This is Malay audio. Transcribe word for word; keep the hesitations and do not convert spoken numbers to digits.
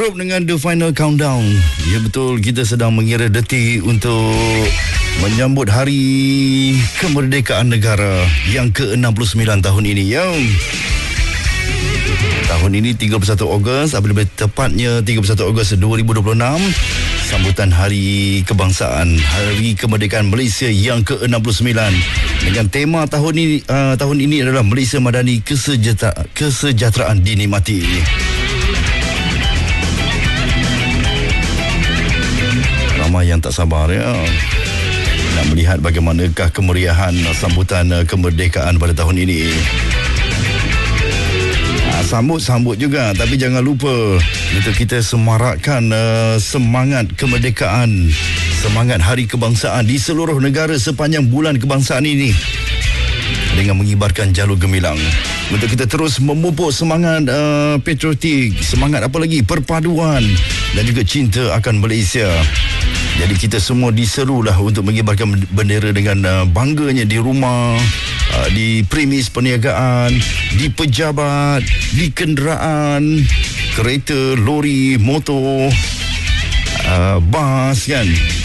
Terus dengan The Final Countdown. Ya betul, kita sedang mengira detik untuk menyambut Hari Kemerdekaan Negara yang ke enam puluh sembilan tahun ini. Ya. Tahun ini tiga puluh satu Ogos, apabila tepatnya tiga puluh satu Ogos dua ribu dua puluh enam, sambutan Hari Kebangsaan, Hari Kemerdekaan Malaysia yang ke enam puluh sembilan. Dengan tema tahun ini uh, tahun ini adalah Malaysia Madani, Kesejahteraan, Kesejahteraan Dinikmati. Ramai yang tak sabar ya nak melihat bagaimanakah kemeriahan sambutan uh, kemerdekaan pada tahun ini. Sambut-sambut juga, tapi jangan lupa untuk kita semarakkan uh, semangat kemerdekaan, semangat Hari Kebangsaan di seluruh negara sepanjang bulan kebangsaan ini dengan mengibarkan jalur gemilang. Untuk kita terus memupuk semangat uh, patriotik, semangat apa lagi, perpaduan dan juga cinta akan Malaysia. Jadi kita semua diserulah untuk mengibarkan bendera dengan uh, bangganya di rumah, uh, di premis perniagaan, di pejabat, di kenderaan, kereta, lori, motor, uh, bas kan.